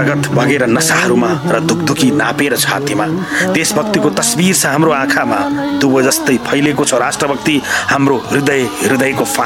रगत बगेर नसाहरूमा र दुखदुखी नापेर छातीमा। देशभक्तिको तस्बिर छ हाम्रो आँखामा, दुबो जस्तै फैलेको छ राष्ट्रभक्ति हाम्रो हृदयको